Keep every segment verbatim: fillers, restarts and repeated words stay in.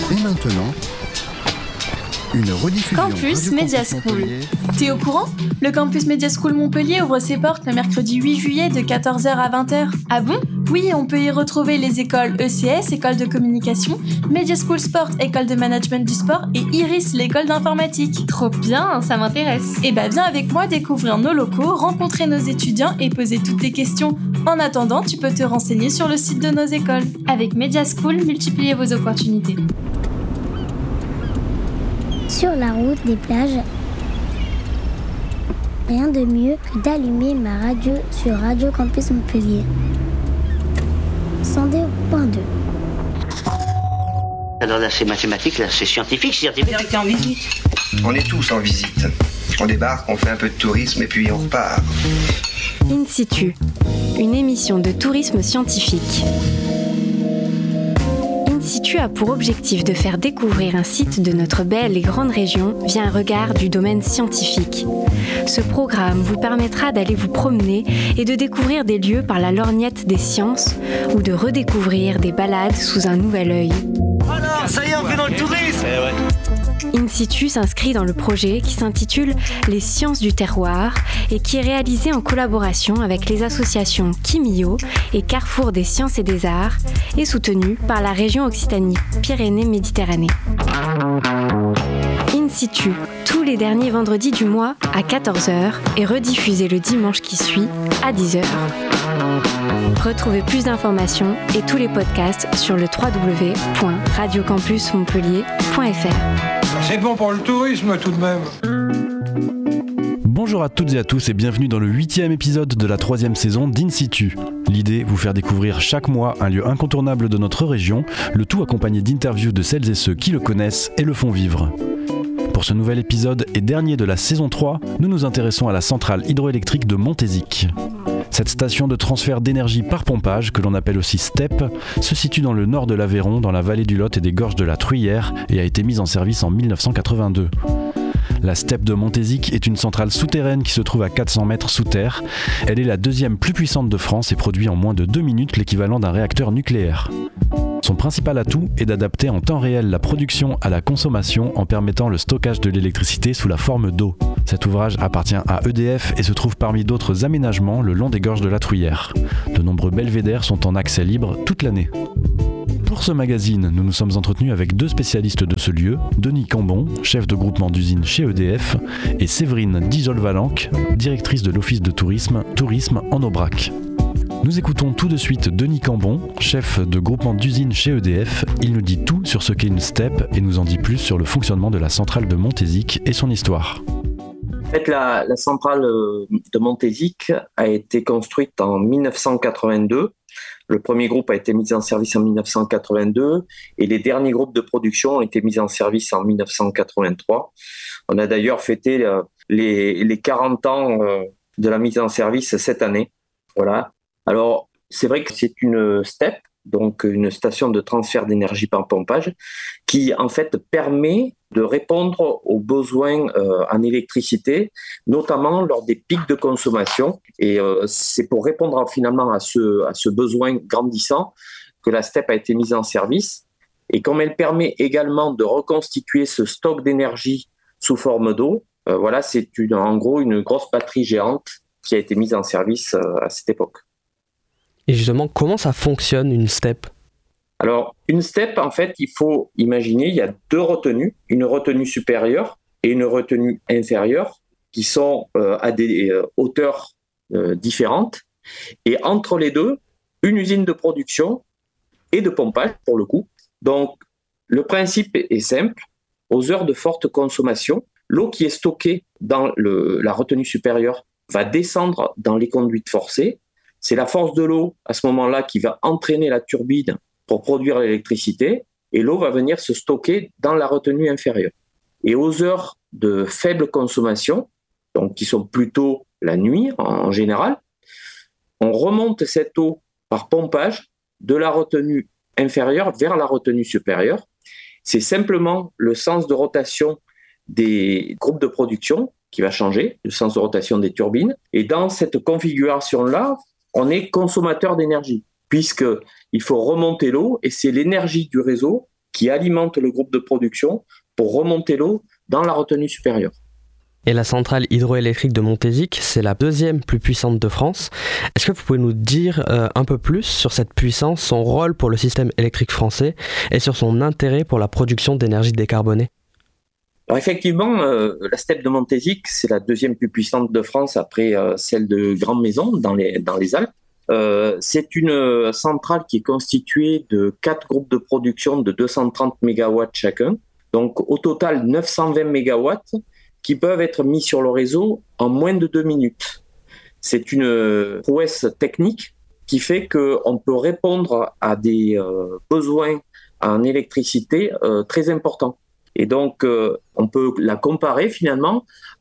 Et maintenant, une rediffusion Campus Media School. T'es au courant ? Le Campus Media School Montpellier ouvre ses portes le mercredi huit juillet de quatorze heures à vingt heures. Ah bon ? Oui, on peut y retrouver les écoles E C S, école de communication, Media School Sport, école de management du sport, et Iris, l'école d'informatique. Trop bien, ça m'intéresse. Et bah viens avec moi découvrir nos locaux, rencontrer nos étudiants et poser toutes tes questions. En attendant, tu peux te renseigner sur le site de nos écoles. Avec Media School, multipliez vos opportunités. Sur la route des plages, rien de mieux que d'allumer ma radio sur Radio Campus Montpellier. cent deux virgule deux. Alors là, c'est mathématique, là, c'est scientifique, scientifique. On est en visite. On est tous en visite. On débarque, on fait un peu de tourisme et puis on repart. In situ, une émission de tourisme scientifique. In situ a pour objectif de faire découvrir un site de notre belle et grande région via un regard du domaine scientifique. Ce programme vous permettra d'aller vous promener et de découvrir des lieux par la lorgnette des sciences ou de redécouvrir des balades sous un nouvel œil. Alors, ça y est, on fait dans le tourisme. Eh ouais. In situ s'inscrit dans le projet qui s'intitule Les Sciences du Terroir et qui est réalisé en collaboration avec les associations Kimio et Carrefour des Sciences et des Arts et soutenu par la région Occitanie-Pyrénées-Méditerranée. In situ, tous les derniers vendredis du mois à quatorze heures et rediffusé le dimanche qui suit à dix heures. Retrouvez plus d'informations et tous les podcasts sur le w w w point radio campus montpellier point f r. C'est bon pour le tourisme tout de même. Bonjour à toutes et à tous et bienvenue dans le huitième épisode de la troisième saison d'In situ. L'idée, vous faire découvrir chaque mois un lieu incontournable de notre région, le tout accompagné d'interviews de celles et ceux qui le connaissent et le font vivre. Pour ce nouvel épisode et dernier de la saison trois, nous nous intéressons à la centrale hydroélectrique de Montézic. Cette station de transfert d'énergie par pompage, que l'on appelle aussi STEP, se situe dans le nord de l'Aveyron, dans la vallée du Lot et des gorges de la Truyère, et a été mise en service en dix-neuf cent quatre-vingt-deux. La STEP de Montézic est une centrale souterraine qui se trouve à quatre cents mètres sous terre. Elle est la deuxième plus puissante de France et produit en moins de deux minutes l'équivalent d'un réacteur nucléaire. Son principal atout est d'adapter en temps réel la production à la consommation en permettant le stockage de l'électricité sous la forme d'eau. Cet ouvrage appartient à E D F et se trouve parmi d'autres aménagements le long des gorges de la Truyère. De nombreux belvédères sont en accès libre toute l'année. Pour ce magazine, nous nous sommes entretenus avec deux spécialistes de ce lieu, Denis Cambon, chef de groupement d'usine chez E D F, et Séverine Dijol-Valanque, directrice de l'office de tourisme Tourisme en Aubrac. Nous écoutons tout de suite Denis Cambon, chef de groupement d'usine chez E D F. Il nous dit tout sur ce qu'est une STEP et nous en dit plus sur le fonctionnement de la centrale de Montézic et son histoire. En fait, la, la centrale de Montézic a été construite en dix-neuf cent quatre-vingt-deux. Le premier groupe a été mis en service en dix-neuf cent quatre-vingt-deux et les derniers groupes de production ont été mis en service en dix-neuf cent quatre-vingt-trois. On a d'ailleurs fêté les, les quarante ans de la mise en service cette année. Voilà. Alors, c'est vrai que c'est une STEP, donc une station de transfert d'énergie par pompage, qui en fait permet de répondre aux besoins euh, en électricité, notamment lors des pics de consommation. Et euh, c'est pour répondre finalement à ce, à ce besoin grandissant que la STEP a été mise en service. Et comme elle permet également de reconstituer ce stock d'énergie sous forme d'eau, euh, voilà, c'est une, en gros une grosse batterie géante qui a été mise en service euh, à cette époque. Et justement, comment ça fonctionne une STEP ? Alors, une STEP, en fait, il faut imaginer, il y a deux retenues, une retenue supérieure et une retenue inférieure, qui sont euh, à des euh, hauteurs euh, différentes. Et entre les deux, une usine de production et de pompage, pour le coup. Donc, le principe est simple. Aux heures de forte consommation, l'eau qui est stockée dans le, la retenue supérieure va descendre dans les conduites forcées. C'est la force de l'eau, à ce moment-là, qui va entraîner la turbine pour produire l'électricité, et l'eau va venir se stocker dans la retenue inférieure. Et aux heures de faible consommation, donc qui sont plutôt la nuit en général, on remonte cette eau par pompage de la retenue inférieure vers la retenue supérieure. C'est simplement le sens de rotation des groupes de production qui va changer, le sens de rotation des turbines. Et dans cette configuration-là, on est consommateur d'énergie, puisqu'il faut remonter l'eau et c'est l'énergie du réseau qui alimente le groupe de production pour remonter l'eau dans la retenue supérieure. Et la centrale hydroélectrique de Montézic, c'est la deuxième plus puissante de France. Est-ce que vous pouvez nous dire euh, un peu plus sur cette puissance, son rôle pour le système électrique français et sur son intérêt pour la production d'énergie décarbonée ? Alors effectivement, euh, la steppe de Montézic, c'est la deuxième plus puissante de France après euh, celle de Grande Maison dans les, dans les Alpes. Euh, c'est une centrale qui est constituée de quatre groupes de production de deux cent trente mégawatts chacun. Donc au total neuf cent vingt mégawatts qui peuvent être mis sur le réseau en moins de deux minutes. C'est une prouesse technique qui fait qu'on peut répondre à des euh, besoins en électricité euh, très importants. Et donc, euh, on peut la comparer finalement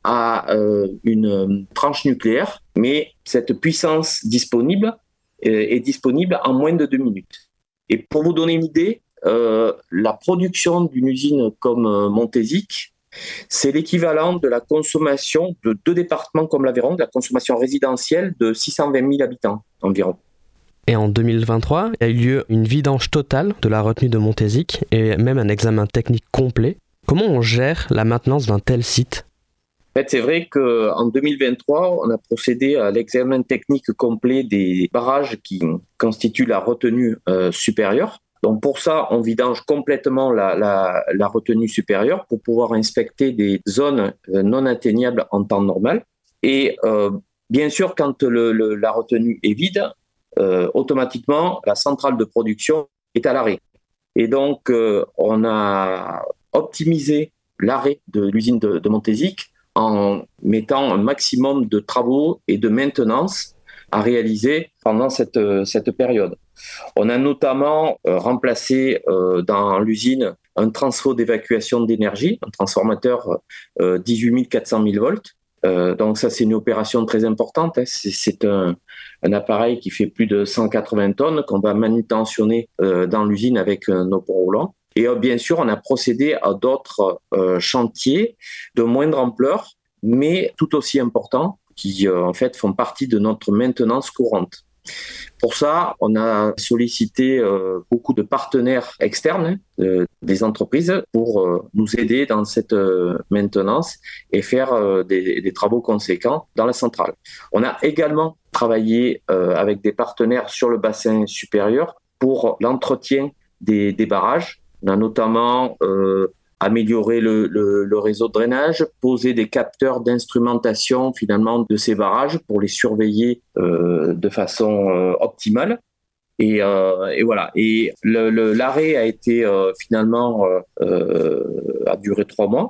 à euh, une tranche nucléaire, mais cette puissance disponible euh, est disponible en moins de deux minutes. Et pour vous donner une idée, euh, la production d'une usine comme euh, Montézic, c'est l'équivalent de la consommation de deux départements comme l'Aveyron, de la consommation résidentielle de six cent vingt mille habitants environ. Et en deux mille vingt-trois, il y a eu lieu une vidange totale de la retenue de Montézic et même un examen technique complet. Comment on gère la maintenance d'un tel site ? En fait, c'est vrai qu'en deux mille vingt-trois, on a procédé à l'examen technique complet des barrages qui constituent la retenue euh, supérieure. Donc pour ça, on vidange complètement la, la, la retenue supérieure pour pouvoir inspecter des zones non atteignables en temps normal. Et euh, bien sûr, quand le, le, la retenue est vide, euh, automatiquement, la centrale de production est à l'arrêt. Et donc, euh, on a optimisé l'arrêt de l'usine de, de Montézic en mettant un maximum de travaux et de maintenance à réaliser pendant cette, cette période. On a notamment euh, remplacé euh, dans l'usine un transfo d'évacuation d'énergie, un transformateur euh, dix-huit mille quatre cents millivolts. Euh, donc ça, c'est une opération très importante. Hein. C'est, c'est un, un appareil qui fait plus de cent quatre-vingts tonnes qu'on va manutentionner euh, dans l'usine avec euh, nos pros roulants. Et euh, bien sûr, on a procédé à d'autres euh, chantiers de moindre ampleur, mais tout aussi importants, qui euh, en fait font partie de notre maintenance courante. Pour ça, on a sollicité euh, beaucoup de partenaires externes, euh, des entreprises, pour euh, nous aider dans cette euh, maintenance et faire euh, des, des travaux conséquents dans la centrale. On a également travaillé euh, avec des partenaires sur le bassin supérieur pour l'entretien des, des barrages. On a notamment euh, amélioré le, le, le réseau de drainage, poser des capteurs d'instrumentation finalement de ces barrages pour les surveiller euh, de façon euh, optimale. Et, euh, et voilà. Et le, le, l'arrêt a été euh, finalement euh, euh, a duré trois mois.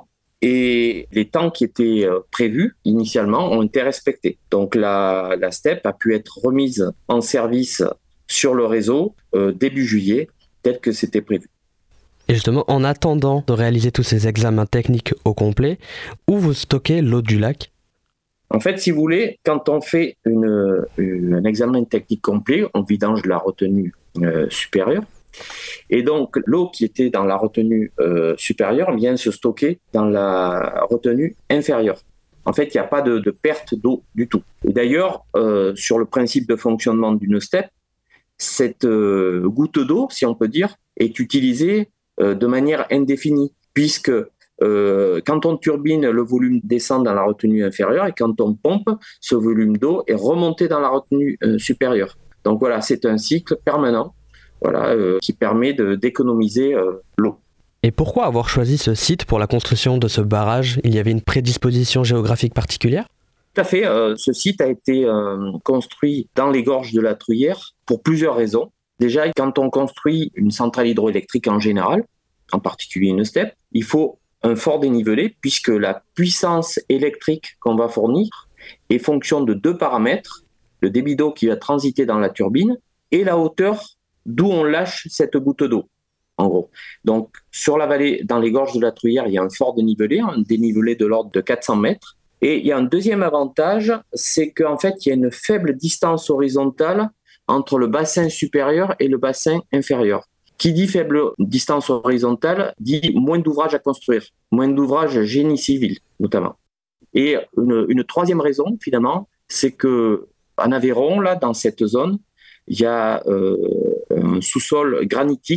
Et les temps qui étaient euh, prévus initialement ont été respectés. Donc la, la steppe a pu être remise en service sur le réseau euh, début juillet, tel que c'était prévu. Et justement, en attendant de réaliser tous ces examens techniques au complet, où vous stockez l'eau du lac ? En fait, si vous voulez, quand on fait une, une, un examen technique complet, on vidange la retenue euh, supérieure. Et donc, l'eau qui était dans la retenue euh, supérieure vient se stocker dans la retenue inférieure. En fait, il n'y a pas de, de perte d'eau du tout. Et d'ailleurs, euh, sur le principe de fonctionnement d'une steppe, cette euh, goutte d'eau, si on peut dire, est utilisée de manière indéfinie, puisque euh, quand on turbine, le volume descend dans la retenue inférieure et quand on pompe, ce volume d'eau est remonté dans la retenue euh, supérieure. Donc voilà, c'est un cycle permanent voilà, euh, qui permet de, d'économiser euh, l'eau. Et pourquoi avoir choisi ce site pour la construction de ce barrage ? Il y avait une prédisposition géographique particulière ? Tout à fait. Euh, ce site a été euh, construit dans les gorges de la Truyère pour plusieurs raisons. Déjà, quand on construit une centrale hydroélectrique en général, en particulier une steppe, il faut un fort dénivelé puisque la puissance électrique qu'on va fournir est fonction de deux paramètres, le débit d'eau qui va transiter dans la turbine et la hauteur d'où on lâche cette goutte d'eau, en gros. Donc, sur la vallée, dans les gorges de la Truyère, il y a un fort dénivelé, un dénivelé de l'ordre de quatre cents mètres. Et il y a un deuxième avantage, c'est qu'en fait, il y a une faible distance horizontale entre le bassin supérieur et le bassin inférieur. Qui dit faible distance horizontale dit moins d'ouvrages à construire, moins d'ouvrages génie civil notamment. Et une, une troisième raison finalement, c'est que en Aveyron, là, dans cette zone, il y a euh, un sous-sol granitique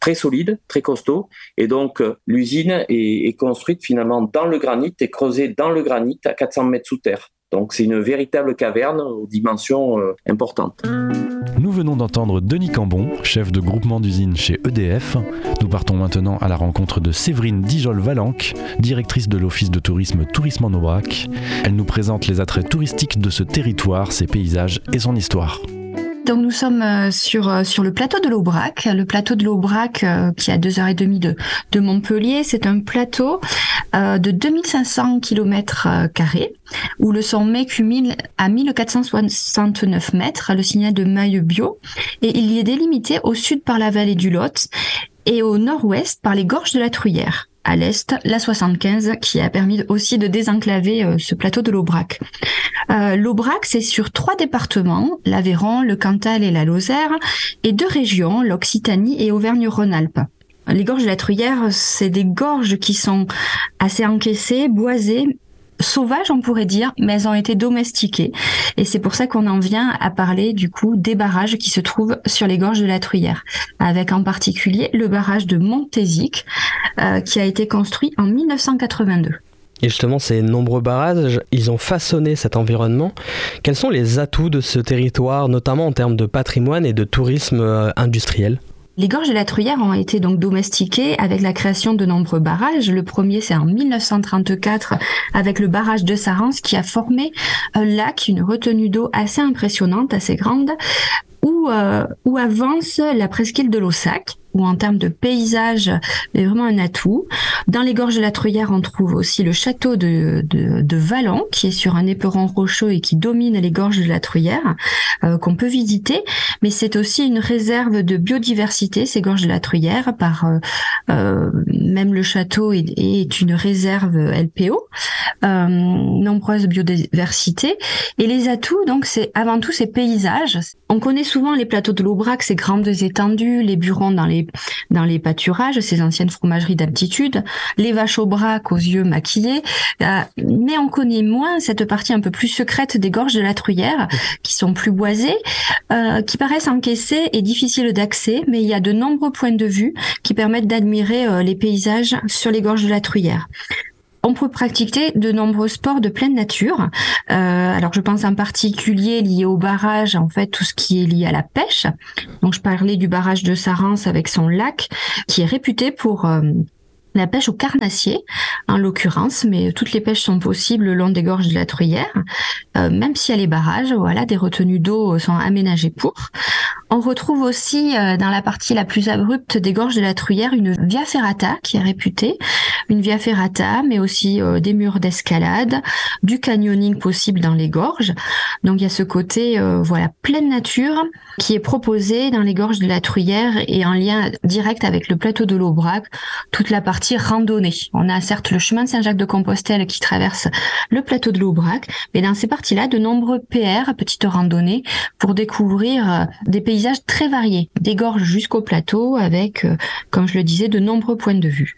très solide, très costaud. Et donc, euh, l'usine est, est construite finalement dans le granit et creusée dans le granit à quatre cents mètres sous terre. Donc, c'est une véritable caverne aux dimensions euh, importantes. Nous venons d'entendre Denis Cambon, chef de groupement d'usine chez E D F. Nous partons maintenant à la rencontre de Séverine Dijol-Valanque, directrice de l'office de tourisme Tourisme en Aubrac. Elle nous présente les attraits touristiques de ce territoire, ses paysages et son histoire. Donc nous sommes sur sur le plateau de l'Aubrac, le plateau de l'Aubrac euh, qui est à deux heures trente de de Montpellier. C'est un plateau euh, de deux mille cinq cents kilomètres carrés où le sommet culmine à mille quatre cent soixante-neuf mètres, le signal de Maillebio, et il y est délimité au sud par la vallée du Lot et au nord-ouest par les gorges de la Truyère. À l'est, la soixante-quinze, qui a permis aussi de désenclaver euh, ce plateau de l'Aubrac. Euh, L'Aubrac, c'est sur trois départements, l'Aveyron, le Cantal et la Lozère, et deux régions, l'Occitanie et Auvergne-Rhône-Alpes. Les gorges de la Truyère, c'est des gorges qui sont assez encaissées, boisées, sauvages on pourrait dire, mais elles ont été domestiquées. Et c'est pour ça qu'on en vient à parler du coup des barrages qui se trouvent sur les gorges de la Truyère, avec en particulier le barrage de Montézic, euh, qui a été construit en mille neuf cent quatre-vingt-deux. Et justement, ces nombreux barrages, ils ont façonné cet environnement. Quels sont les atouts de ce territoire, notamment en termes de patrimoine et de tourisme industriel ? Les gorges de la Truyère ont été donc domestiquées avec la création de nombreux barrages. Le premier, c'est en mille neuf cent trente-quatre avec le barrage de Sarance qui a formé un lac, une retenue d'eau assez impressionnante, assez grande, où, euh, où avance la presqu'île de l'Ossac, où en termes de paysage, c'est vraiment un atout. Dans les gorges de la Truyère, on trouve aussi le château de, de, de Vallon, qui est sur un éperon rocheux et qui domine les gorges de la Truyère, euh, qu'on peut visiter. Mais c'est aussi une réserve de biodiversité, ces gorges de la Truyère, par euh, euh, même le château est, est une réserve L P O, euh, nombreuses biodiversités. Et les atouts, donc, c'est avant tout ces paysages. On connaît souvent les plateaux de l'Aubrac, ces grandes étendues, les burons dans les dans les pâturages, ces anciennes fromageries d'altitude, les vaches au brac aux yeux maquillés, euh, mais on connaît moins cette partie un peu plus secrète des gorges de la Truyère, qui sont plus boisées, euh, qui paraissent encaissées et difficiles d'accès, mais il y a de nombreux points de vue qui permettent d'admirer euh, les paysages sur les gorges de la Truyère. On peut pratiquer de nombreux sports de pleine nature. Euh, alors, je pense en particulier lié au barrage, en fait, tout ce qui est lié à la pêche. Donc, je parlais du barrage de Sarance avec son lac, qui est réputé pour euh, la pêche au carnassier, en l'occurrence, mais toutes les pêches sont possibles le long des gorges de la Truyère. Euh, même s'il y a les barrages, voilà, des retenues d'eau sont aménagées pour. On retrouve aussi euh, dans la partie la plus abrupte des gorges de la Truyère une via ferrata qui est réputée, une via ferrata, mais aussi euh, des murs d'escalade, du canyoning possible dans les gorges. Donc il y a ce côté euh, voilà pleine nature qui est proposé dans les gorges de la Truyère et en lien direct avec le plateau de l'Aubrac, toute la partie randonnée. On a certes le chemin de Saint-Jacques-de-Compostelle qui traverse le plateau de l'Aubrac, mais dans ces parties-là, de nombreux P R, petites randonnées, pour découvrir euh, des paysages très variés, des gorges jusqu'au plateau avec, euh, comme je le disais, de nombreux points de vue.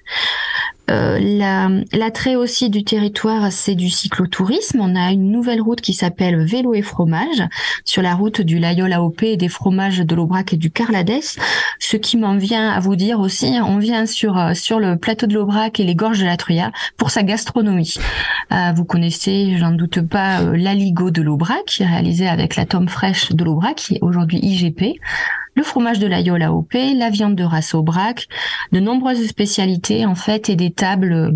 Euh, la, l'attrait aussi du territoire, c'est du cyclotourisme. On a une nouvelle route qui s'appelle Vélo et Fromage sur la route du Laïol A O P et des fromages de l'Aubrac et du Carladès. Ce qui m'en vient à vous dire aussi, on vient sur sur le plateau de l'Aubrac et les gorges de la Truyère pour sa gastronomie. Euh, vous connaissez, j'en doute pas, euh, l'aligot de l'Aubrac, qui est réalisé avec la tome fraîche de l'Aubrac, qui est aujourd'hui I G P. Le fromage de l'Aïol A O P, la viande de race Aubrac, de nombreuses spécialités en fait et des tables euh,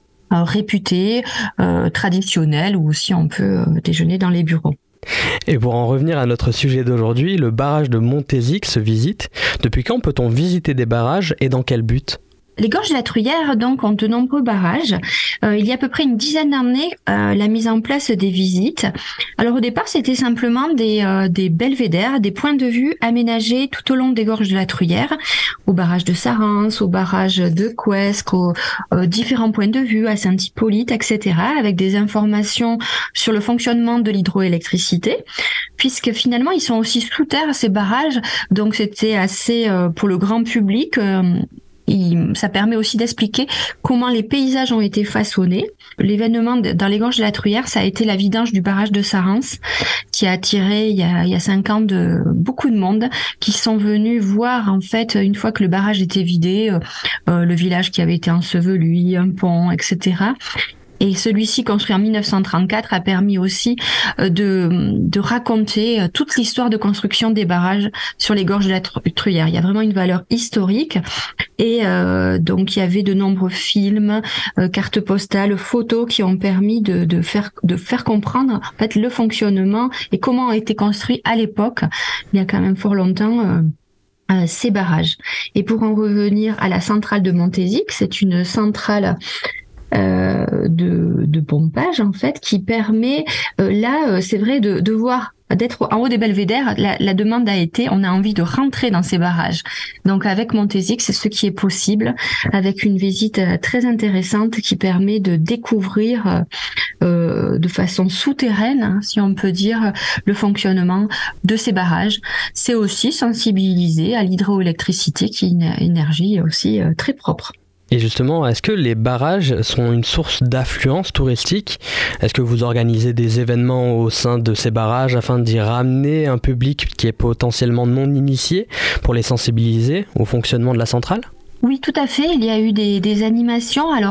réputées, euh, traditionnelles, où aussi on peut euh, déjeuner dans les bureaux. Et pour en revenir à notre sujet d'aujourd'hui, le barrage de Montézic se visite. Depuis quand peut-on visiter des barrages et dans quel but ? Les gorges de la Truyère, donc, ont de nombreux barrages. Euh, il y a à peu près une dizaine d'années, euh, la mise en place des visites. Alors, au départ, c'était simplement des, euh, des belvédères, des points de vue aménagés tout au long des gorges de la Truyère, au barrage de Sarance, au barrage de Couesque, aux euh, différents points de vue à Saint-Hippolyte, et cetera, avec des informations sur le fonctionnement de l'hydroélectricité, puisque finalement, ils sont aussi sous terre, ces barrages. Donc, c'était assez, euh, pour le grand public, euh, il, ça permet aussi d'expliquer comment les paysages ont été façonnés. L'événement de, dans les gorges de la Truyère, ça a été la vidange du barrage de Sarrens, qui a attiré il y a, il y a cinq ans de, beaucoup de monde qui sont venus voir, en fait, une fois que le barrage était vidé, euh, euh, le village qui avait été enseveli, un pont, et cetera. Et celui-ci, construit en dix-neuf cent trente-quatre, a permis aussi de, de raconter toute l'histoire de construction des barrages sur les gorges de la Truyère. Il y a vraiment une valeur historique. Et euh, donc, il y avait de nombreux films, euh, cartes postales, photos qui ont permis de, de, faire, de faire comprendre en fait, le fonctionnement et comment a été construit à l'époque, il y a quand même fort longtemps, euh, euh, ces barrages. Et pour en revenir à la centrale de Montézic, c'est une centrale Euh, de, de pompage en fait qui permet euh, là euh, c'est vrai de, de voir d'être en haut des belvédères. La, la demande a été, on a envie de rentrer dans ces barrages. Donc avec Montézic, c'est ce qui est possible, avec une visite très intéressante qui permet de découvrir euh, de façon souterraine, hein, si on peut dire, le fonctionnement de ces barrages. C'est aussi sensibiliser à l'hydroélectricité, qui est une énergie aussi euh, très propre. Et justement, est-ce que les barrages sont une source d'affluence touristique ? Est-ce que vous organisez des événements au sein de ces barrages afin d'y ramener un public qui est potentiellement non initié pour les sensibiliser au fonctionnement de la centrale ? Oui, tout à fait. Il y a eu des, des animations. Alors,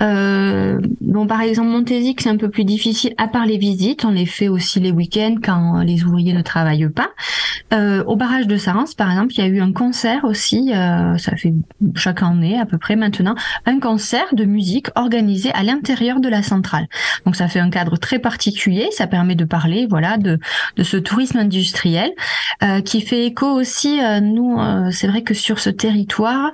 euh, bon, par exemple, Montézic, c'est un peu plus difficile, à part les visites. On les fait aussi les week-ends quand les ouvriers ne travaillent pas. Euh, au barrage de Sarrens, par exemple, il y a eu un concert aussi, euh, ça fait chaque année à peu près maintenant, un concert de musique organisé à l'intérieur de la centrale. Donc, ça fait un cadre très particulier. Ça permet de parler, voilà, de, de ce tourisme industriel euh, qui fait écho aussi, euh, nous, euh, c'est vrai que sur ce territoire,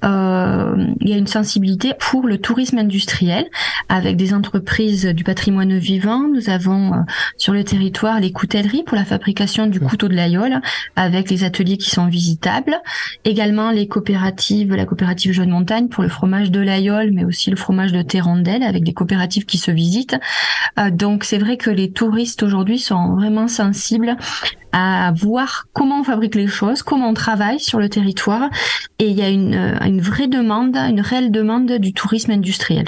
Euh, il y a une sensibilité pour le tourisme industriel avec des entreprises du patrimoine vivant. Nous avons euh, sur le territoire les coutelleries pour la fabrication du couteau de l'aïeul avec les ateliers qui sont visitables. Également les coopératives, la coopérative Jeune Montagne pour le fromage de l'aïeul, mais aussi le fromage de Terrondelle avec des coopératives qui se visitent. Euh, donc c'est vrai que les touristes aujourd'hui sont vraiment sensibles à voir comment on fabrique les choses, comment on travaille sur le territoire. Et il y a une, une vraie demande, une réelle demande du tourisme industriel.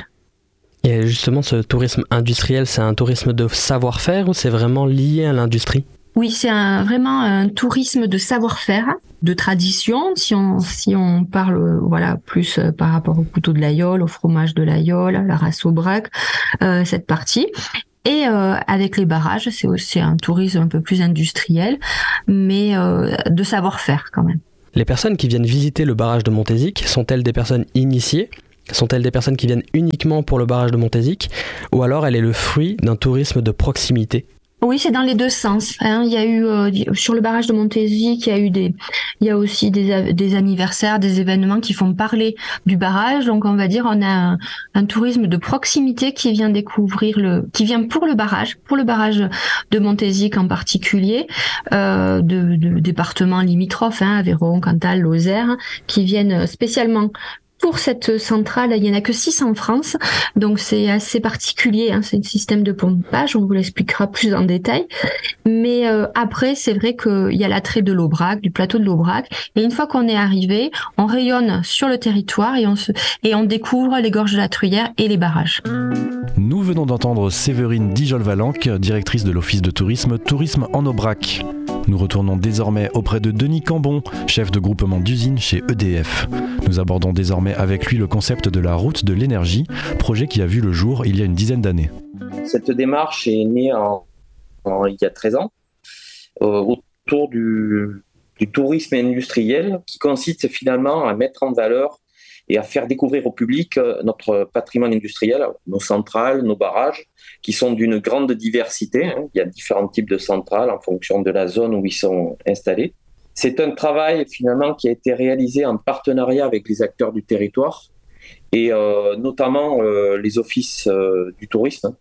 Et justement, ce tourisme industriel, c'est un tourisme de savoir-faire ou c'est vraiment lié à l'industrie ? Oui, c'est un, vraiment un tourisme de savoir-faire, de tradition, si on, si on parle voilà, plus par rapport au couteau de l'aïeul, au fromage de l'aïeul, à la race au braque, euh, cette partie. Et euh, avec les barrages, c'est aussi un tourisme un peu plus industriel, mais euh, de savoir-faire quand même. Les personnes qui viennent visiter le barrage de Montézic, sont-elles des personnes initiées ? Sont-elles des personnes qui viennent uniquement pour le barrage de Montézic ? Ou alors elle est le fruit d'un tourisme de proximité ? Oui, c'est dans les deux sens. Hein. Il y a eu euh, sur le barrage de Montézic, il y a eu des, il y a aussi des, des anniversaires, des événements qui font parler du barrage. Donc, on va dire, on a un, un tourisme de proximité qui vient découvrir le, qui vient pour le barrage, pour le barrage de Montézic en particulier, euh, de, de départements limitrophes, hein, Aveyron, Cantal, Lozère, qui viennent spécialement pour cette centrale. Il n'y en a que six en France, donc c'est assez particulier, hein, c'est un système de pompage, on vous l'expliquera plus en détail. Mais euh, après, c'est vrai qu'il y a l'attrait de l'Aubrac, du plateau de l'Aubrac, et une fois qu'on est arrivé, on rayonne sur le territoire et on, se, et on découvre les gorges de la Truyère et les barrages. Nous venons d'entendre Séverine Dijol-Valenque, directrice de l'Office de tourisme Tourisme en Aubrac. Nous retournons désormais auprès de Denis Cambon, chef de groupement d'usines chez E D F. Nous abordons désormais avec lui le concept de la route de l'énergie, projet qui a vu le jour il y a une dizaine d'années. Cette démarche est née en, en, il y a treize ans euh, autour du, du tourisme industriel qui consiste finalement à mettre en valeur et à faire découvrir au public notre patrimoine industriel, nos centrales, nos barrages, qui sont d'une grande diversité. Hein. Il y a différents types de centrales en fonction de la zone où ils sont installés. C'est un travail finalement qui a été réalisé en partenariat avec les acteurs du territoire et euh, notamment euh, les offices euh, du tourisme.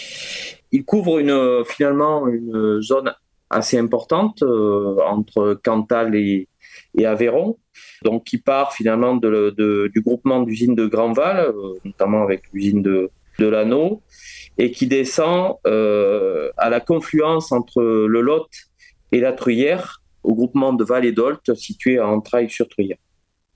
Il couvre une, finalement une zone assez importante euh, entre Cantal et, et Aveyron, donc qui part finalement de, de, du groupement d'usines de Grandval, euh, notamment avec l'usine de, de Lanneau, et qui descend euh, à la confluence entre le Lot et la Truyère, au groupement de Val et d'Olt, situé à Entrailles-sur-Truyère.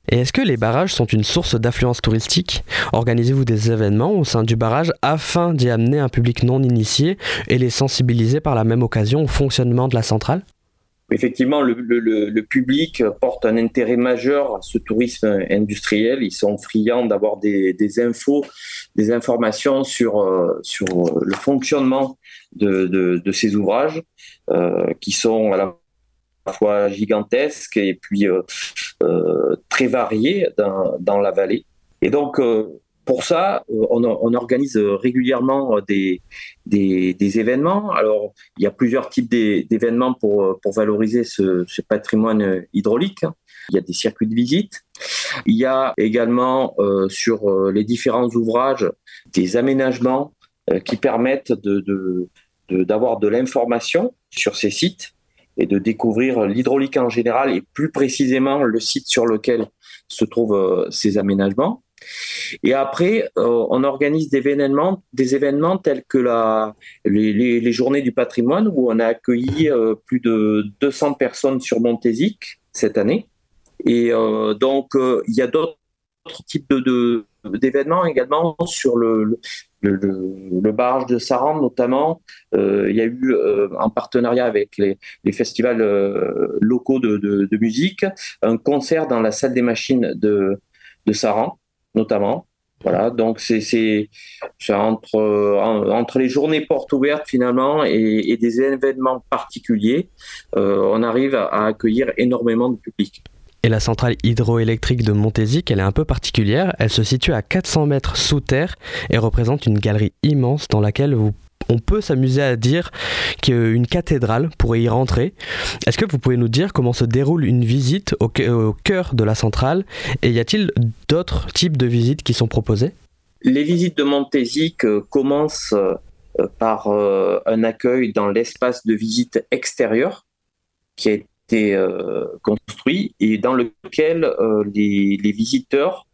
Et est-ce que les barrages sont une source d'affluence touristique ? Organisez-vous des événements au sein du barrage afin d'y amener un public non initié et les sensibiliser par la même occasion au fonctionnement de la centrale ? Effectivement, le, le, le public porte un intérêt majeur à ce tourisme industriel. Ils sont friands d'avoir des, des infos, des informations sur, euh, sur le fonctionnement de, de, de ces ouvrages euh, qui sont à la fois gigantesques et puis euh, euh, très variés dans, dans la vallée. Et donc, euh, pour ça, on, on organise régulièrement des, des, des événements. Alors, il y a plusieurs types d'événements pour, pour valoriser ce, ce patrimoine hydraulique. Il y a des circuits de visite. Il y a également euh, sur les différents ouvrages des aménagements euh, qui permettent de, de, de, d'avoir de l'information sur ces sites et de découvrir l'hydraulique en général et plus précisément le site sur lequel se trouvent euh, ces aménagements. Et après, euh, on organise des événements, des événements tels que la, les, les, les journées du patrimoine où on a accueilli euh, plus de deux cents personnes sur Montézic cette année. Et euh, donc, euh, il y a d'autres types de, de, d'événements également sur le, le, le, le barrage de Sarande notamment. Euh, il y a eu, euh, en partenariat avec les, les festivals euh, locaux de, de, de musique, un concert dans la salle des machines de, de Sarande, notamment. Voilà, donc c'est, c'est, c'est entre, euh, entre les journées portes ouvertes finalement et, et des événements particuliers, euh, on arrive à, à accueillir énormément de public. Et la centrale hydroélectrique de Montézic, elle est un peu particulière. Elle se situe à quatre cents mètres sous terre et représente une galerie immense dans laquelle vous, on peut s'amuser à dire qu'une cathédrale pourrait y rentrer. Est-ce que vous pouvez nous dire comment se déroule une visite au, au cœur de la centrale et y a-t-il d'autres types de visites qui sont proposées ? Les visites de Montézic euh, commencent euh, par euh, un accueil dans l'espace de visite extérieur qui a été Euh, construit et dans lequel euh, les, les visiteurs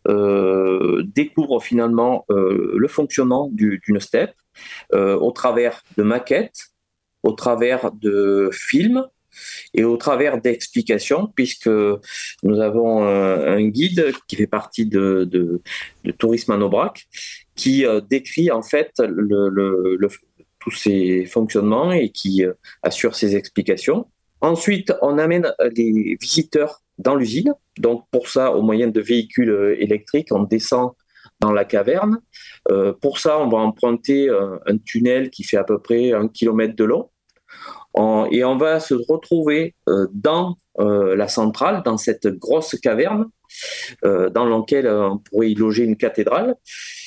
euh, découvrent finalement euh, le fonctionnement du, d'une STEP euh, au travers de maquettes, au travers de films et au travers d'explications, puisque nous avons euh, un guide qui fait partie de, de, de Tourisme en Aubrac qui euh, décrit en fait le, le, le, tous ces fonctionnements et qui euh, assure ces explications. Ensuite, on amène les visiteurs dans l'usine. Donc, pour ça, au moyen de véhicules électriques, on descend dans la caverne. Euh, pour ça, on va emprunter un, un tunnel qui fait à peu près un kilomètre de long. On, et on va se retrouver euh, dans euh, la centrale, dans cette grosse caverne, euh, dans laquelle on pourrait y loger une cathédrale.